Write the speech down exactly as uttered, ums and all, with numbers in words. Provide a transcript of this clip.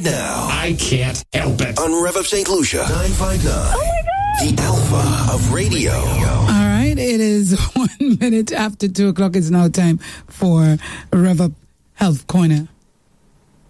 now. I can't help it. On Rev Up Saint Lucia, nine five nine. Oh my God. The Alpha of Radio. All right, it is one minute after two o'clock. It's now time for Rev Up Health Corner.